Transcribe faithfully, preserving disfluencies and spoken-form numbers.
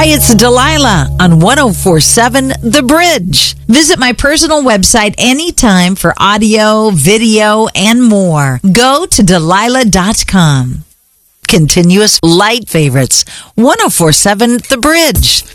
Hi, it's Delilah on ten forty-seven The Bridge. Visit my personal website anytime for audio, video, and more. Go to Delilah dot com. Continuous light favorites, ten forty-seven The Bridge.